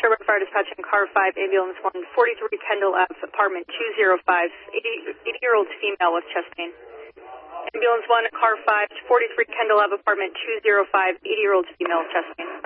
Sherbrooke Fire Dispatching Car 5, Ambulance 1, 43 Kendall Ave, Apartment 205, 80-year-old female with chest pain. Ambulance 1, Car 5, 43 Kendall Ave, Apartment 205, 80-year-old female with chest pain.